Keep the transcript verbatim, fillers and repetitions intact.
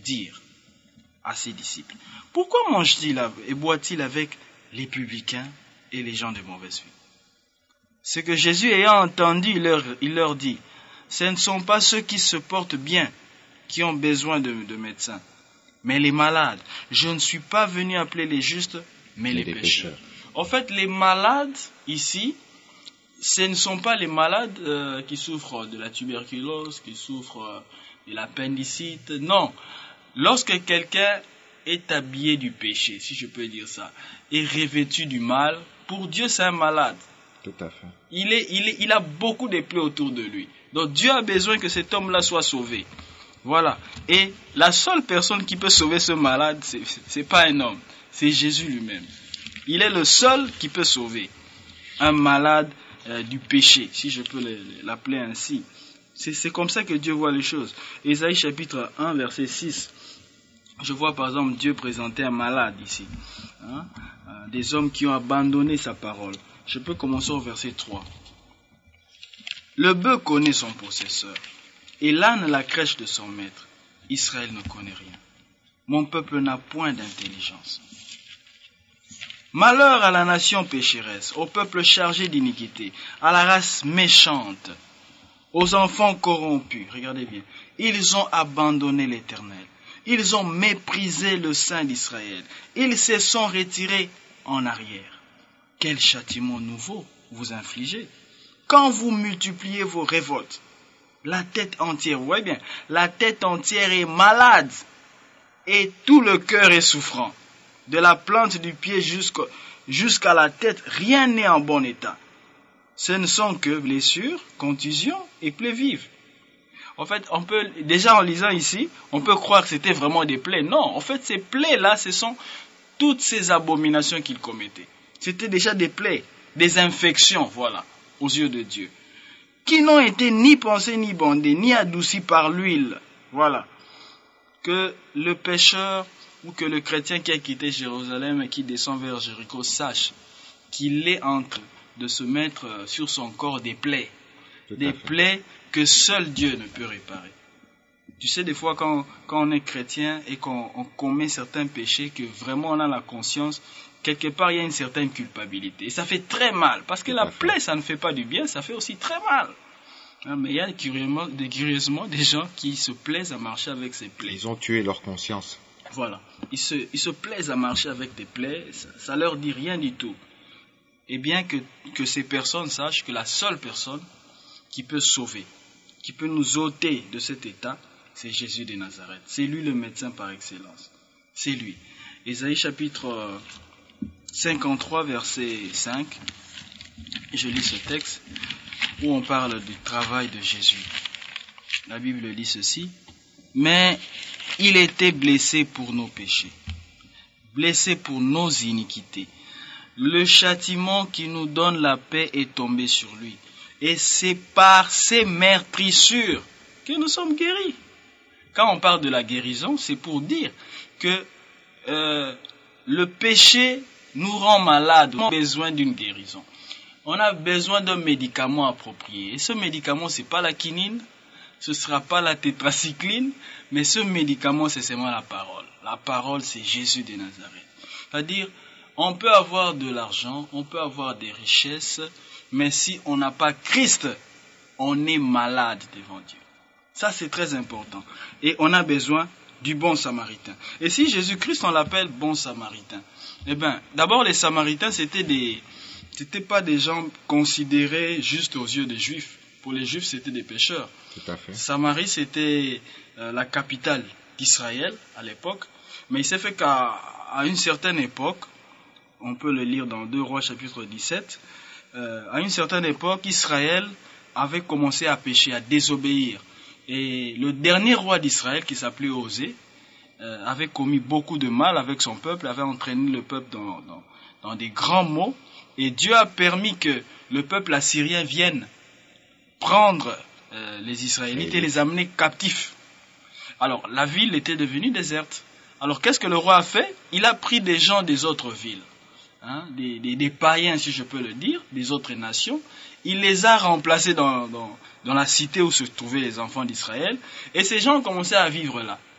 dire à ses disciples, pourquoi mange-t-il et boit-il avec les publicains et les gens de mauvaise vie? Ce que Jésus ayant entendu, il leur, il leur dit, ce ne sont pas ceux qui se portent bien qui ont besoin de, de médecins, mais les malades. Je ne suis pas venu appeler les justes, mais les, les pécheurs. pécheurs. En fait, les malades ici, ce ne sont pas les malades euh, qui souffrent de la tuberculose, qui souffrent euh, de l'appendicite. Non. Lorsque quelqu'un est habillé du péché, si je peux dire ça, et revêtu du mal, pour Dieu, c'est un malade. Tout à fait. Il, est, il, est, il a beaucoup de plaies autour de lui. Donc Dieu a besoin que cet homme-là soit sauvé. Voilà. Et la seule personne qui peut sauver ce malade, ce n'est pas un homme, c'est Jésus lui-même. Il est le seul qui peut sauver un malade euh, du péché, si je peux l'appeler ainsi. C'est, c'est comme ça que Dieu voit les choses. Ésaïe chapitre un, verset six. Je vois par exemple Dieu présenter un malade ici. Hein, euh, des hommes qui ont abandonné sa parole. Je peux commencer au verset trois. Le bœuf connaît son possesseur, et l'âne la crèche de son maître. Israël ne connaît rien. Mon peuple n'a point d'intelligence. Malheur à la nation pécheresse, au peuple chargé d'iniquité, à la race méchante, aux enfants corrompus. Regardez bien. Ils ont abandonné l'Éternel. Ils ont méprisé le Saint d'Israël. Ils se sont retirés en arrière. Quel châtiment nouveau vous infligez quand vous multipliez vos révoltes. La tête entière, vous voyez bien, la tête entière est malade et tout le cœur est souffrant. De la plante du pied jusqu'à, jusqu'à la tête, rien n'est en bon état. Ce ne sont que blessures, contusions et plaies vives. En fait, on peut, déjà en lisant ici, on peut croire que c'était vraiment des plaies. Non, en fait, ces plaies-là, ce sont toutes ces abominations qu'il commettait. C'était déjà des plaies, des infections, voilà, aux yeux de Dieu, qui n'ont été ni pensées, ni bandées, ni adoucies par l'huile. Voilà. Que le pécheur ou que le chrétien qui a quitté Jérusalem et qui descend vers Jéricho sache qu'il est en train de se mettre sur son corps des plaies. Des plaies que seul Dieu ne peut réparer. Tu sais, des fois, quand, quand on est chrétien et qu'on on commet certains péchés, que vraiment on a la conscience, quelque part, il y a une certaine culpabilité. Et ça fait très mal, parce que la plaie, ça ne fait pas du bien, ça fait aussi très mal. Hein, mais il y a curieusement, des, curieusement des gens qui se plaisent à marcher avec ces plaies. Ils ont tué leur conscience. Voilà. Ils se, ils se plaisent à marcher avec des plaies, ça, ça leur dit rien du tout. Et bien que, que ces personnes sachent que la seule personne qui peut sauver, qui peut nous ôter de cet état, c'est Jésus de Nazareth. C'est lui le médecin par excellence. C'est lui. Ésaïe chapitre cinquante-trois, verset cinq. Je lis ce texte où on parle du travail de Jésus. La Bible dit ceci. Mais il était blessé pour nos péchés, blessé pour nos iniquités. Le châtiment qui nous donne la paix est tombé sur lui. Et c'est par ces meurtrissures que nous sommes guéris. Quand on parle de la guérison, c'est pour dire que euh, le péché nous rend malades. On a besoin d'une guérison. On a besoin d'un médicament approprié. Et ce médicament, ce n'est pas la quinine, ce ne sera pas la tétracycline, mais ce médicament, c'est seulement la parole. La parole, c'est Jésus de Nazareth. C'est-à-dire, on peut avoir de l'argent, on peut avoir des richesses, mais si on n'a pas Christ, on est malade devant Dieu. Ça, c'est très important. Et on a besoin du bon samaritain. Et si Jésus-Christ, on l'appelle bon samaritain, eh bien, d'abord, les samaritains, c'était des, c'était pas des gens considérés juste aux yeux des Juifs. Pour les Juifs, c'était des pécheurs. Tout à fait. Samarie, c'était euh, la capitale d'Israël à l'époque. Mais il s'est fait qu'à à une certaine époque, on peut le lire dans deux Rois chapitre dix-sept, euh, à une certaine époque, Israël avait commencé à pécher, à désobéir. Et le dernier roi d'Israël, qui s'appelait Osée, euh, avait commis beaucoup de mal avec son peuple, avait entraîné le peuple dans, dans, dans des grands maux. Et Dieu a permis que le peuple assyrien vienne prendre euh, les Israélites et les amener captifs. Alors, la ville était devenue déserte. Alors, qu'est-ce que le roi a fait? Il a pris des gens des autres villes, hein, des, des, des païens, si je peux le dire, des autres nations. Il les a remplacés dans, dans, dans la cité où se trouvaient les enfants d'Israël. Et ces gens ont commencé à vivre là.